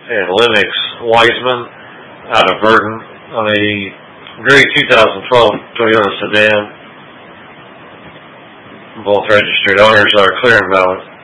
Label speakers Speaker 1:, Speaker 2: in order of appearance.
Speaker 1: and Lennox Wiseman out of Verdon on a gray 2012 Toyota sedan. Both registered owners are clearing valid.